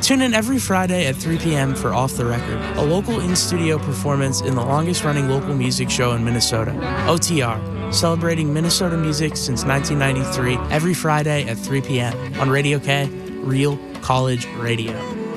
Tune in every Friday at 3 p.m. for Off the Record, a local in-studio performance in the longest-running local music show in Minnesota, OTR, celebrating Minnesota music since 1993, every Friday at 3 p.m. on Radio K, Real College Radio.